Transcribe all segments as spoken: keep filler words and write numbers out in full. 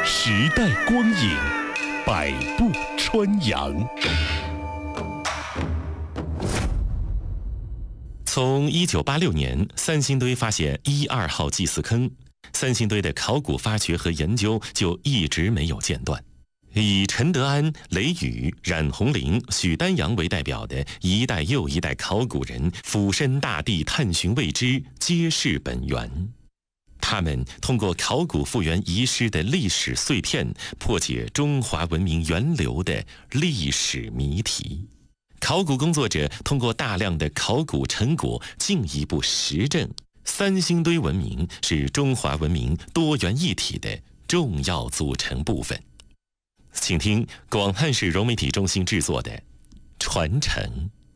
时代光影，百步穿杨。从一九八六年三星堆发现一二号祭祀坑，三星堆的考古发掘和研究就一直没有间断。以陈德安、雷雨、冉红林、许丹阳为代表的一代又一代考古人俯身大地探寻未知，揭示本源。他们通过考古复原遗失的历史碎片，破解中华文明源流的历史谜题。考古工作者通过大量的考古成果进一步实证，三星堆文明是中华文明多元一体的重要组成部分。请听广汉市融媒体中心制作的《传承》。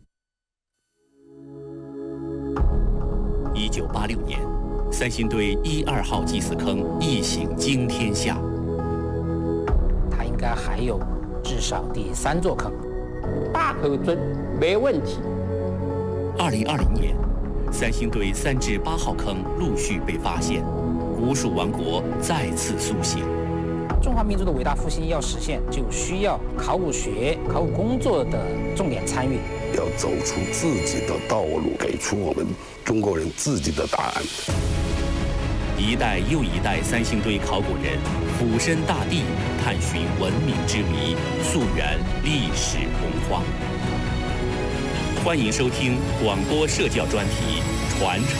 一九八六年，三星堆一二号祭祀坑一醒惊天下。 它应该还有至少第三座坑。 大口尊没问题。 二零二零年，三星堆三至八号坑陆续被发现，古蜀王国再次苏醒。 中华民族的伟大复兴要实现，就需要考古学、考古工作的重点参与， 要走出自己的道路，给出我们中国人自己的答案。 一代又一代三星堆考古人俯身大地，探寻文明之谜，溯源历史洪荒。欢迎收听广播社教专题《传承》。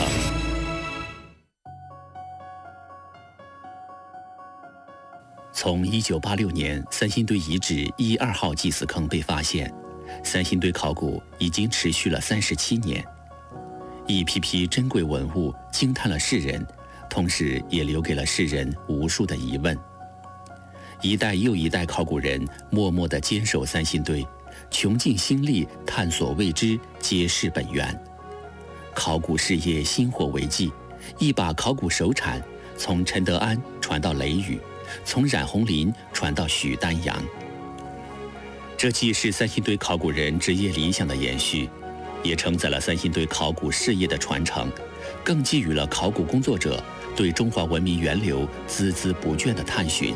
从一九八六年三星堆遗址一二号祭祀坑被发现，三星堆考古已经持续了三十七年，一批批珍贵文物惊叹了世人，同时也留给了世人无数的疑问。一代又一代考古人默默地坚守三星堆，穷尽心力探索未知，揭示本源。考古事业薪火为继，一把考古手铲从陈德安传到雷雨，从冉红林传到许丹阳。这既是三星堆考古人职业理想的延续，也承载了三星堆考古事业的传承，更寄予了考古工作者对中华文明源流孜孜不倦的探寻。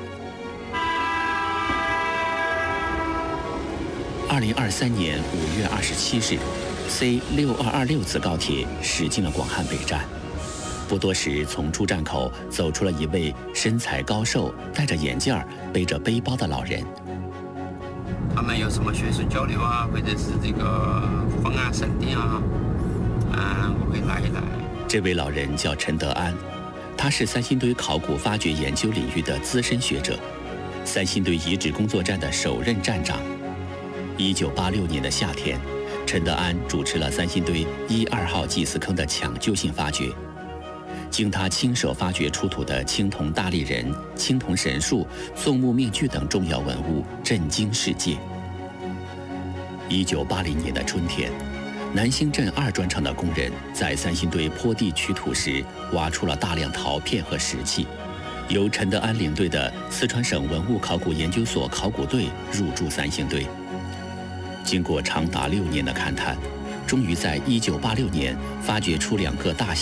二零二三年五月二十七日 ，C 六二二六次高铁驶进了广汉北站。不多时，从出站口走出了一位身材高瘦、戴着眼镜、背着背包的老人。 他们有什么学术交流啊，或者是这个风啊、省电啊，嗯，我会来一来。 这位老人叫陈德安，他是三星堆考古发掘研究领域的资深学者，三星堆遗址工作站的首任站长。一九八六年的夏天，陈德安主持了三星堆一二号祭祀坑的抢救性发掘。经他亲手发掘出土的青铜大立人、青铜神树、宋墓面具等重要文物，震惊世界。一九八零年的春天，南兴镇二砖厂的工人在三星堆坡地取土时，挖出了大量陶片和石器。由陈德安领队的四川省文物考古研究所考古队入驻三星堆。经过长达六年的勘探，终于在一九八六年发掘出两个大型